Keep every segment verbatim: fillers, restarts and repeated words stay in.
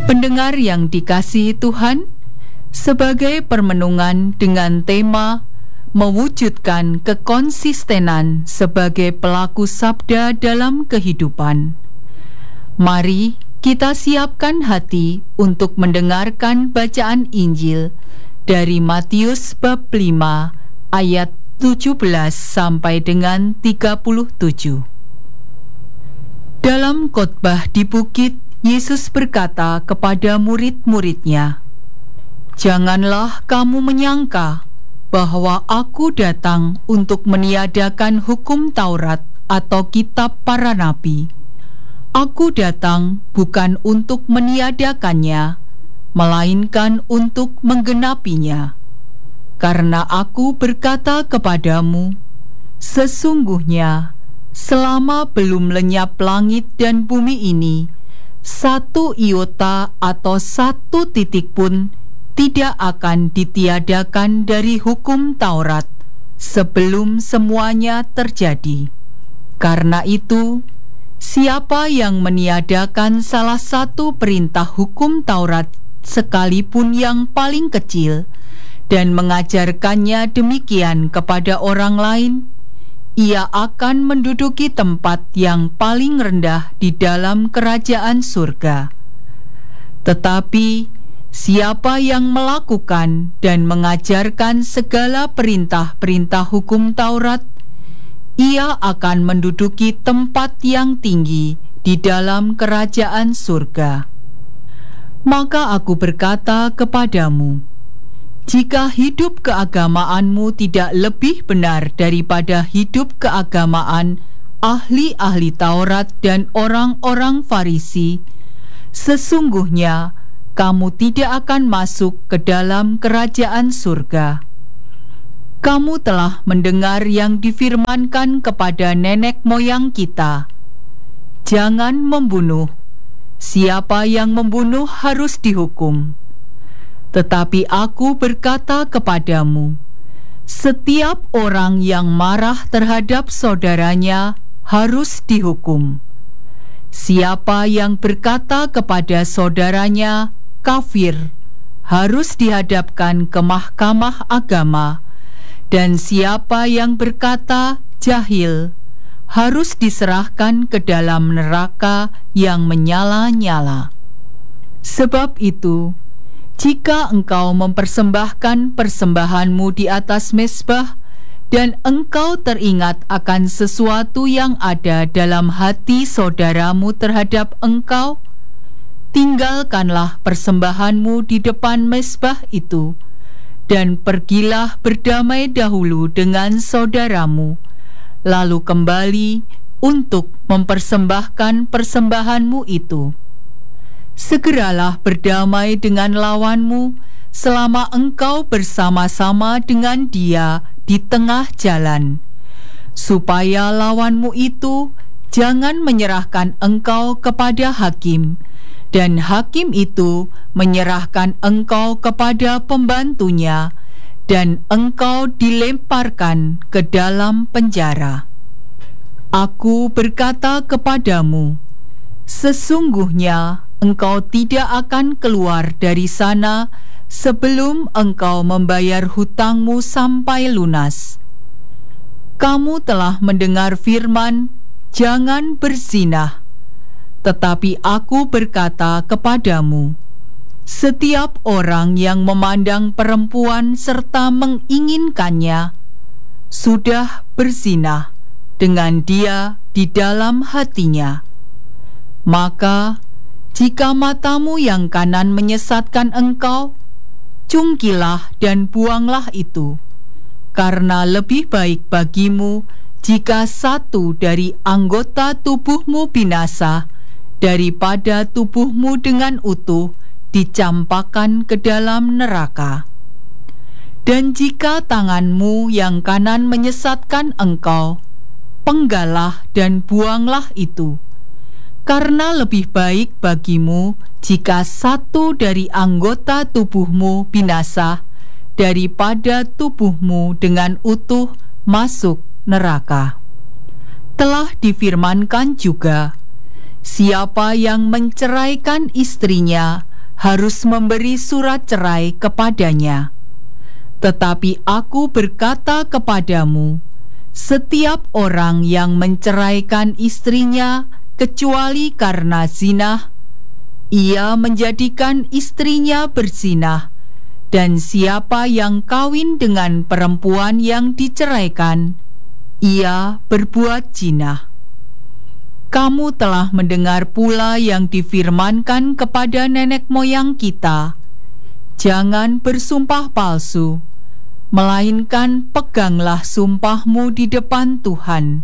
Pendengar yang dikasihi Tuhan, sebagai permenungan dengan tema mewujudkan kekonsistenan sebagai pelaku sabda dalam kehidupan, mari kita siapkan hati untuk mendengarkan bacaan Injil dari Matius bab lima ayat tujuh belas sampai dengan tiga puluh tujuh. Dalam khotbah di bukit, Yesus berkata kepada murid-muridnya, "Janganlah kamu menyangka bahwa aku datang untuk meniadakan hukum Taurat atau kitab para nabi. Aku datang bukan untuk meniadakannya, melainkan untuk menggenapinya. Karena aku berkata kepadamu, sesungguhnya selama belum lenyap langit dan bumi ini, satu iota atau satu titik pun tidak akan ditiadakan dari hukum Taurat sebelum semuanya terjadi. Karena itu, siapa yang meniadakan salah satu perintah hukum Taurat sekalipun yang paling kecil dan mengajarkannya demikian kepada orang lain, ia akan menduduki tempat yang paling rendah di dalam kerajaan surga. Tetapi siapa yang melakukan dan mengajarkan segala perintah-perintah hukum Taurat, ia akan menduduki tempat yang tinggi di dalam kerajaan surga. Maka aku berkata kepadamu, jika hidup keagamaanmu tidak lebih benar daripada hidup keagamaan ahli-ahli Taurat dan orang-orang Farisi, sesungguhnya kamu tidak akan masuk ke dalam kerajaan surga. Kamu telah mendengar yang difirmankan kepada nenek moyang kita, jangan membunuh. Siapa yang membunuh harus dihukum. Tetapi aku berkata kepadamu, setiap orang yang marah terhadap saudaranya harus dihukum. Siapa yang berkata kepada saudaranya kafir harus dihadapkan ke mahkamah agama, dan siapa yang berkata jahil harus diserahkan ke dalam neraka yang menyala-nyala. Sebab itu, jika engkau mempersembahkan persembahanmu di atas mezbah, dan engkau teringat akan sesuatu yang ada dalam hati saudaramu terhadap engkau, tinggalkanlah persembahanmu di depan mezbah itu, dan pergilah berdamai dahulu dengan saudaramu, lalu kembali untuk mempersembahkan persembahanmu itu. Segeralah berdamai dengan lawanmu selama engkau bersama-sama dengan dia di tengah jalan, supaya lawanmu itu jangan menyerahkan engkau kepada hakim, dan hakim itu menyerahkan engkau kepada pembantunya, dan engkau dilemparkan ke dalam penjara. Aku berkata kepadamu, sesungguhnya engkau tidak akan keluar dari sana sebelum engkau membayar hutangmu sampai lunas. Kamu telah mendengar firman, jangan berzinah. Tetapi aku berkata kepadamu, setiap orang yang memandang perempuan serta menginginkannya, sudah berzinah dengan dia di dalam hatinya. Maka, jika matamu yang kanan menyesatkan engkau, cungkilah dan buanglah itu, karena lebih baik bagimu jika satu dari anggota tubuhmu binasa daripada tubuhmu dengan utuh dicampakkan ke dalam neraka. Dan jika tanganmu yang kanan menyesatkan engkau, penggalah dan buanglah itu, karena lebih baik bagimu jika satu dari anggota tubuhmu binasa daripada tubuhmu dengan utuh masuk neraka. Telah difirmankan juga, siapa yang menceraikan istrinya harus memberi surat cerai kepadanya. Tetapi aku berkata kepadamu, setiap orang yang menceraikan istrinya kecuali karena zina, ia menjadikan istrinya berzinah, dan siapa yang kawin dengan perempuan yang diceraikan, ia berbuat zina. Kamu telah mendengar pula yang difirmankan kepada nenek moyang kita, jangan bersumpah palsu, melainkan peganglah sumpahmu di depan Tuhan.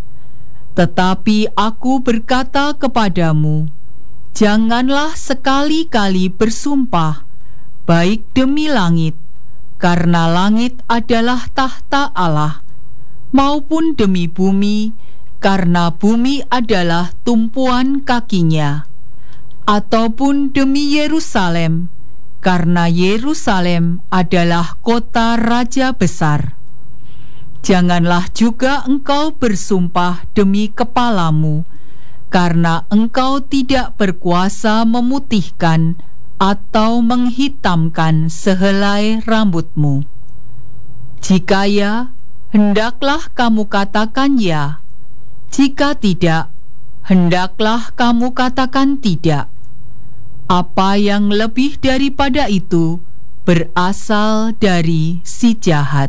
Tetapi aku berkata kepadamu, janganlah sekali-kali bersumpah, baik demi langit, karena langit adalah tahta Allah, maupun demi bumi, karena bumi adalah tumpuan kakinya, ataupun demi Yerusalem, karena Yerusalem adalah kota raja besar. Janganlah juga engkau bersumpah demi kepalamu, karena engkau tidak berkuasa memutihkan atau menghitamkan sehelai rambutmu. Jika ya, hendaklah kamu katakan ya. Jika tidak, hendaklah kamu katakan tidak. Apa yang lebih daripada itu berasal dari si jahat.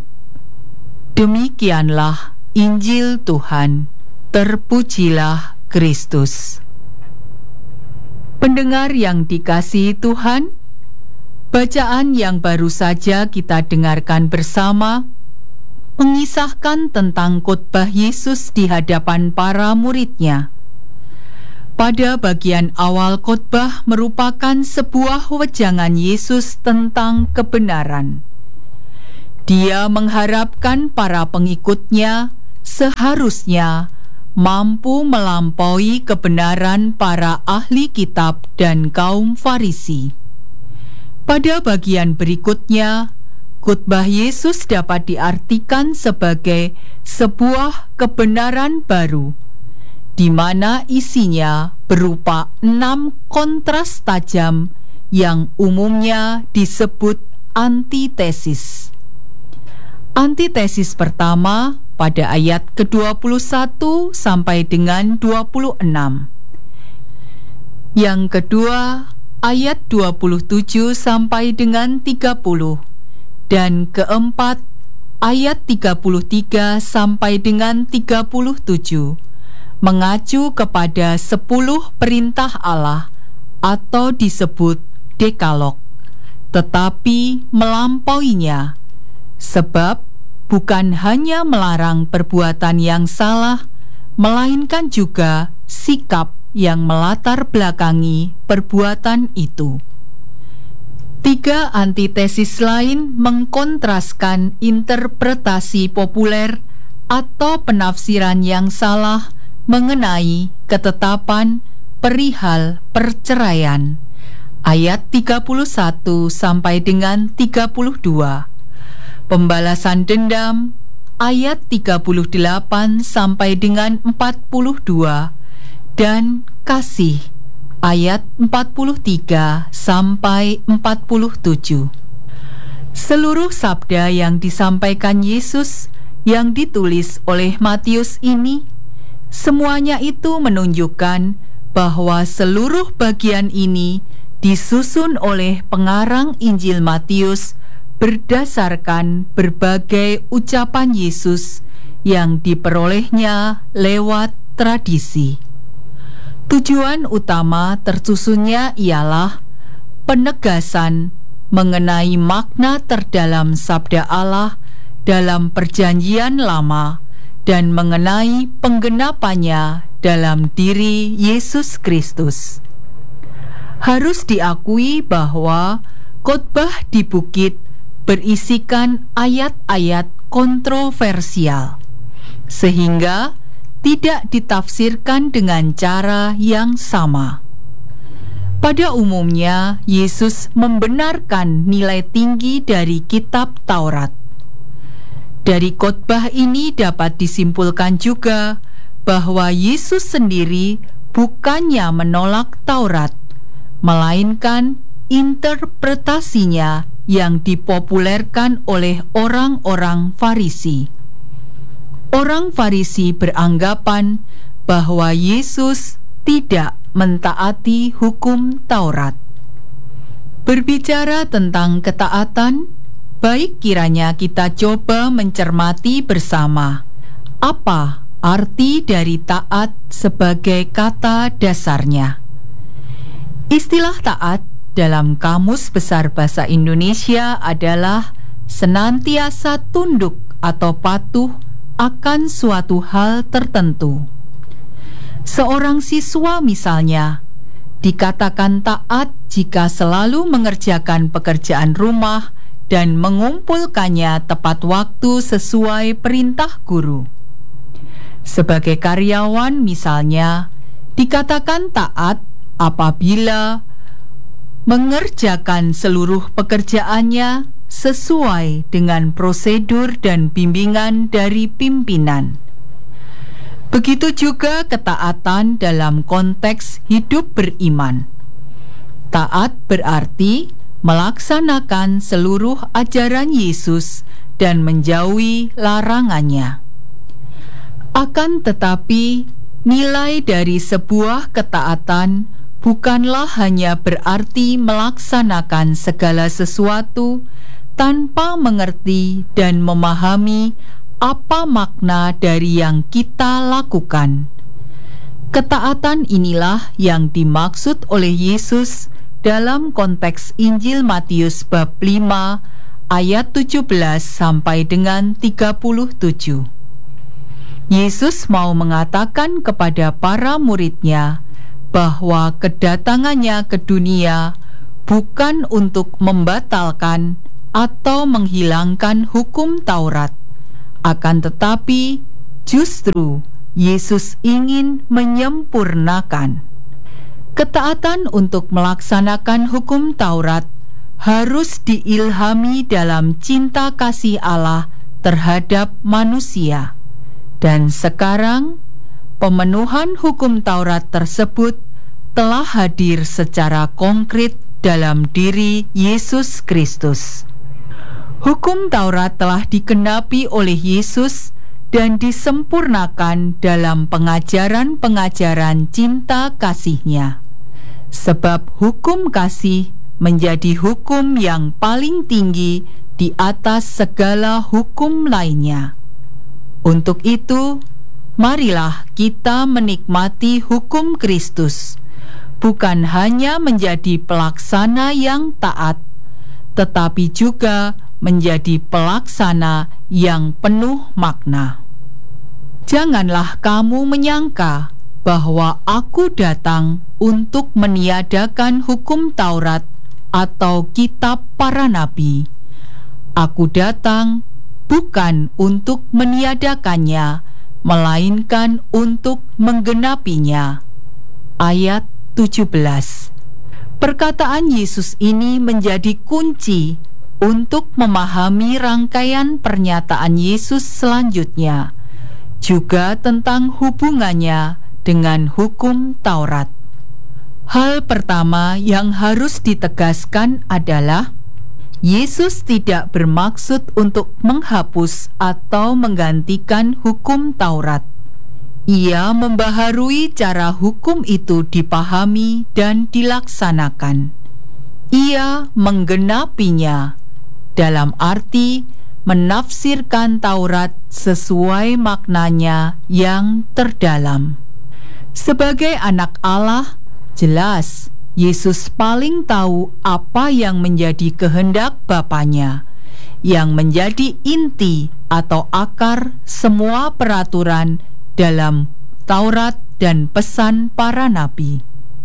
Demikianlah Injil Tuhan. Terpujilah Kristus. Pendengar yang dikasihi Tuhan, bacaan yang baru saja kita dengarkan bersama mengisahkan tentang khotbah Yesus di hadapan para muridnya. Pada bagian awal khotbah merupakan sebuah wejangan Yesus tentang kebenaran. Dia mengharapkan para pengikutnya seharusnya mampu melampaui kebenaran para ahli kitab dan kaum Farisi. Pada bagian berikutnya, khotbah Yesus dapat diartikan sebagai sebuah kebenaran baru, di mana isinya berupa enam kontras tajam yang umumnya disebut antitesis. Antitesis pertama pada ayat ke dua puluh satu sampai dengan dua puluh enam. Yang kedua, ayat dua puluh tujuh sampai dengan tiga puluh. Dan keempat, ayat tiga puluh tiga sampai dengan tiga puluh tujuh, mengacu kepada sepuluh perintah Allah atau disebut Dekalog, tetapi melampauinya, sebab bukan hanya melarang perbuatan yang salah, melainkan juga sikap yang melatar belakangi perbuatan itu. Tiga antitesis lain mengkontraskan interpretasi populer atau penafsiran yang salah mengenai ketetapan perihal perceraian. Ayat tiga puluh satu sampai dengan tiga puluh dua. Pembalasan dendam ayat tiga puluh delapan sampai dengan empat puluh dua, dan kasih ayat empat puluh tiga sampai empat puluh tujuh. Seluruh sabda yang disampaikan Yesus yang ditulis oleh Matius ini, semuanya itu menunjukkan bahwa seluruh bagian ini disusun oleh pengarang Injil Matius berdasarkan berbagai ucapan Yesus yang diperolehnya lewat tradisi. Tujuan utama tersusunnya ialah penegasan mengenai makna terdalam sabda Allah dalam Perjanjian Lama dan mengenai penggenapannya dalam diri Yesus Kristus. Harus diakui bahwa khotbah di bukit berisikan ayat-ayat kontroversial, sehingga tidak ditafsirkan dengan cara yang sama. Pada umumnya, Yesus membenarkan nilai tinggi dari kitab Taurat. Dari khotbah ini dapat disimpulkan juga bahwa Yesus sendiri bukannya menolak Taurat, melainkan interpretasinya yang dipopulerkan oleh orang-orang Farisi. Orang Farisi beranggapan bahwa Yesus tidak mentaati hukum Taurat. Berbicara tentang ketaatan, baik kiranya kita coba mencermati bersama apa arti dari taat sebagai kata dasarnya. Istilah taat dalam Kamus Besar Bahasa Indonesia adalah senantiasa tunduk atau patuh akan suatu hal tertentu. Seorang siswa misalnya dikatakan taat jika selalu mengerjakan pekerjaan rumah dan mengumpulkannya tepat waktu sesuai perintah guru. Sebagai karyawan misalnya, dikatakan taat apabila mengerjakan seluruh pekerjaannya sesuai dengan prosedur dan bimbingan dari pimpinan. Begitu juga ketaatan dalam konteks hidup beriman. Taat berarti melaksanakan seluruh ajaran Yesus dan menjauhi larangannya. Akan tetapi, nilai dari sebuah ketaatan bukanlah hanya berarti melaksanakan segala sesuatu tanpa mengerti dan memahami apa makna dari yang kita lakukan. Ketaatan inilah yang dimaksud oleh Yesus dalam konteks Injil Matius bab lima ayat tujuh belas sampai dengan tiga puluh tujuh. Yesus mau mengatakan kepada para muridnya bahwa kedatangannya ke dunia bukan untuk membatalkan atau menghilangkan hukum Taurat. Akan tetapi, justru Yesus ingin menyempurnakan. Ketaatan untuk melaksanakan hukum Taurat harus diilhami dalam cinta kasih Allah terhadap manusia. Dan sekarang, pemenuhan hukum Taurat tersebut telah hadir secara konkret dalam diri Yesus Kristus. Hukum Taurat telah digenapi oleh Yesus dan disempurnakan dalam pengajaran-pengajaran cinta kasih-Nya. Sebab hukum kasih menjadi hukum yang paling tinggi di atas segala hukum lainnya. Untuk itu, marilah kita menikmati hukum Kristus, bukan hanya menjadi pelaksana yang taat, tetapi juga menjadi pelaksana yang penuh makna. Janganlah kamu menyangka bahwa aku datang untuk meniadakan hukum Taurat atau kitab para nabi. Aku datang bukan untuk meniadakannya, melainkan untuk menggenapinya. Ayat tujuh belas. Perkataan Yesus ini menjadi kunci untuk memahami rangkaian pernyataan Yesus selanjutnya, juga tentang hubungannya dengan hukum Taurat. Hal pertama yang harus ditegaskan adalah Yesus tidak bermaksud untuk menghapus atau menggantikan hukum Taurat. Ia membaharui cara hukum itu dipahami dan dilaksanakan. Ia menggenapinya, dalam arti menafsirkan Taurat sesuai maknanya yang terdalam. Sebagai anak Allah, jelas Yesus paling tahu apa yang menjadi kehendak Bapanya, yang menjadi inti atau akar semua peraturan dalam Taurat dan pesan para nabi.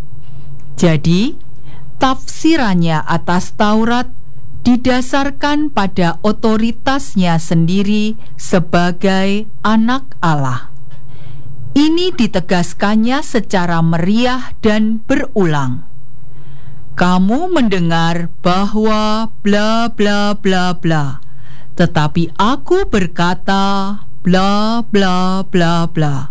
Jadi, tafsirannya atas Taurat didasarkan pada otoritasnya sendiri sebagai anak Allah. Ini ditegaskannya secara meriah dan berulang. Kamu mendengar bahwa bla bla bla bla, tetapi aku berkata bla bla bla bla.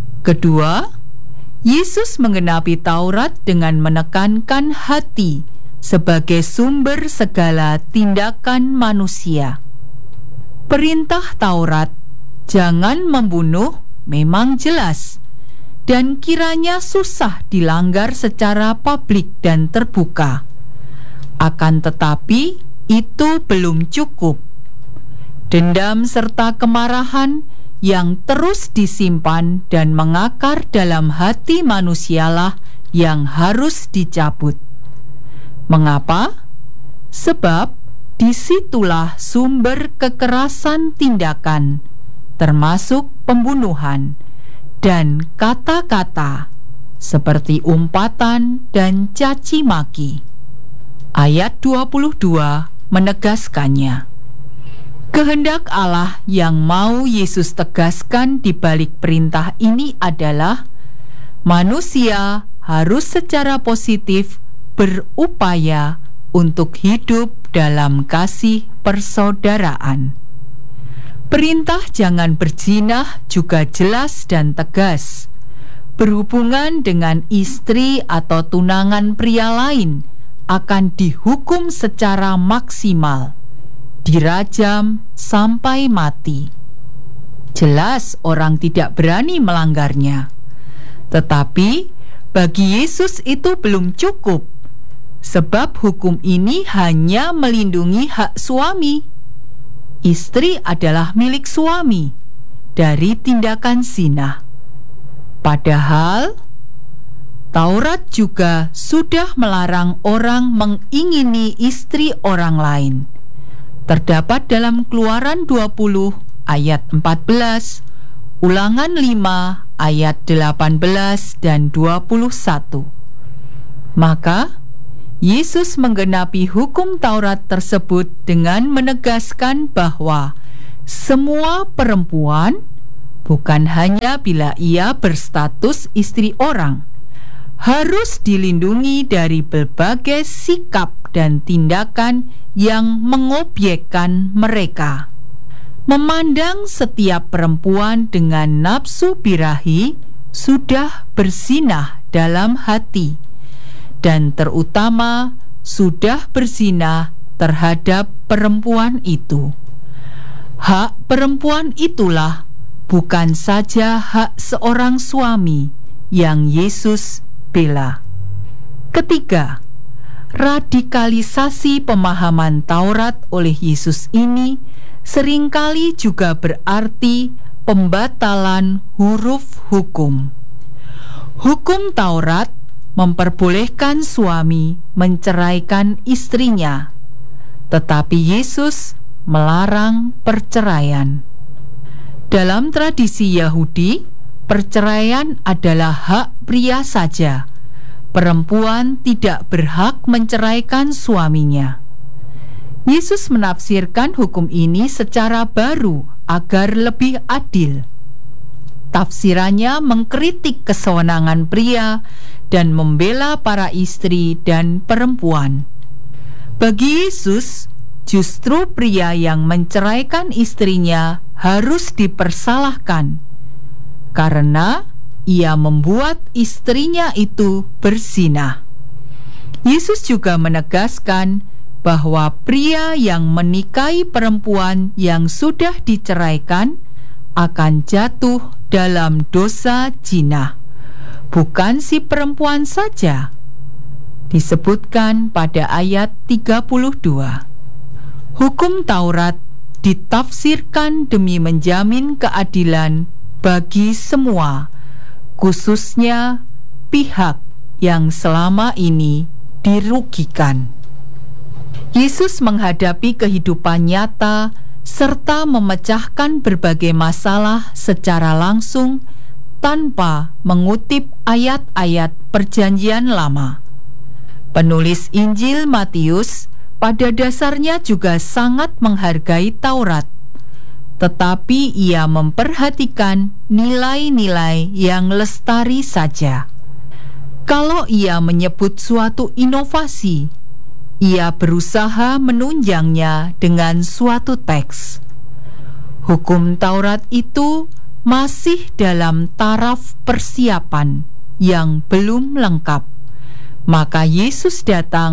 Kedua, Yesus menggenapi Taurat dengan menekankan hati sebagai sumber segala tindakan manusia. Perintah Taurat, "Jangan membunuh," memang jelas, dan kiranya susah dilanggar secara publik dan terbuka. Akan tetapi, itu belum cukup. Dendam serta kemarahan yang terus disimpan dan mengakar dalam hati manusialah yang harus dicabut. Mengapa? Sebab disitulah sumber kekerasan tindakan, termasuk pembunuhan, dan kata-kata seperti umpatan dan caci maki. Ayat dua puluh dua menegaskannya. Kehendak Allah yang mau Yesus tegaskan di balik perintah ini adalah manusia harus secara positif berupaya untuk hidup dalam kasih persaudaraan. Perintah jangan berzina juga jelas dan tegas. Berhubungan dengan istri atau tunangan pria lain akan dihukum secara maksimal, dirajam sampai mati. Jelas orang tidak berani melanggarnya. Tetapi bagi Yesus itu belum cukup, sebab hukum ini hanya melindungi hak suami. Istri adalah milik suami dari tindakan zina. Padahal Taurat juga sudah melarang orang mengingini istri orang lain. Terdapat dalam Keluaran dua puluh ayat empat belas, Ulangan lima ayat delapan belas dan dua puluh satu. Maka Yesus menggenapi hukum Taurat tersebut dengan menegaskan bahwa semua perempuan, bukan hanya bila ia berstatus istri orang, harus dilindungi dari berbagai sikap dan tindakan yang mengobjekkan mereka. Memandang setiap perempuan dengan nafsu birahi sudah berzinah dalam hati, dan terutama sudah berzinah terhadap perempuan itu. Hak perempuan itulah bukan saja hak seorang suami yang Yesus bela. Ketiga, radikalisasi pemahaman Taurat oleh Yesus ini seringkali juga berarti pembatalan huruf hukum. Hukum Taurat memperbolehkan suami menceraikan istrinya, tetapi Yesus melarang perceraian. Dalam tradisi Yahudi, perceraian adalah hak pria saja. Perempuan tidak berhak menceraikan suaminya. Yesus menafsirkan hukum ini secara baru agar lebih adil. Tafsirannya mengkritik kesewenangan pria dan membela para istri dan perempuan. Bagi Yesus, justru pria yang menceraikan istrinya harus dipersalahkan, karena ia membuat istrinya itu berzinah. Yesus juga menegaskan bahwa pria yang menikahi perempuan yang sudah diceraikan akan jatuh dalam dosa zina. Bukan si perempuan saja. Disebutkan pada ayat tiga puluh dua. Hukum Taurat ditafsirkan demi menjamin keadilan bagi semua, khususnya pihak yang selama ini dirugikan. Yesus menghadapi kehidupan nyata serta memecahkan berbagai masalah secara langsung tanpa mengutip ayat-ayat Perjanjian Lama. Penulis Injil Matius pada dasarnya juga sangat menghargai Taurat, tetapi ia memperhatikan nilai-nilai yang lestari saja. Kalau ia menyebut suatu inovasi, ia berusaha menunjangnya dengan suatu teks. Hukum Taurat itu masih dalam taraf persiapan yang belum lengkap. Maka Yesus datang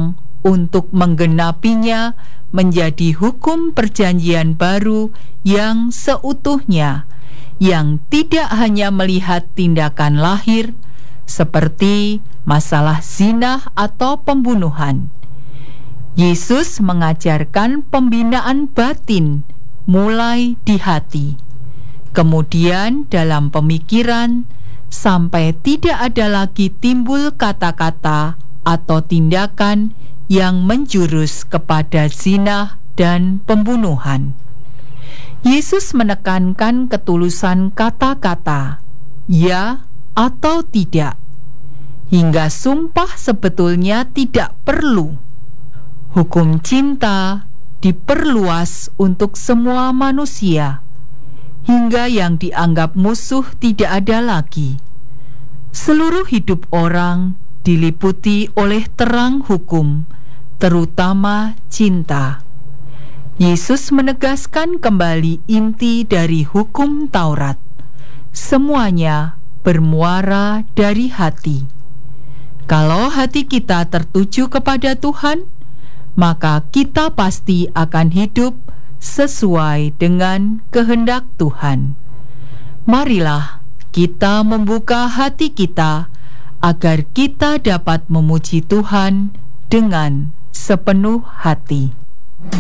untuk menggenapinya menjadi hukum perjanjian baru yang seutuhnya, yang tidak hanya melihat tindakan lahir seperti masalah zina atau pembunuhan. Yesus mengajarkan pembinaan batin mulai di hati, kemudian dalam pemikiran, sampai tidak ada lagi timbul kata-kata atau tindakan yang menjurus kepada zina dan pembunuhan. Yesus menekankan ketulusan kata-kata, ya atau tidak, hingga sumpah sebetulnya tidak perlu. Hukum cinta diperluas untuk semua manusia, hingga yang dianggap musuh tidak ada lagi. Seluruh hidup orang diliputi oleh terang hukum, terutama cinta. Yesus menegaskan kembali inti dari hukum Taurat. Semuanya bermuara dari hati. Kalau hati kita tertuju kepada Tuhan, maka kita pasti akan hidup sesuai dengan kehendak Tuhan. Marilah kita membuka hati kita agar kita dapat memuji Tuhan dengan sepenuh hati.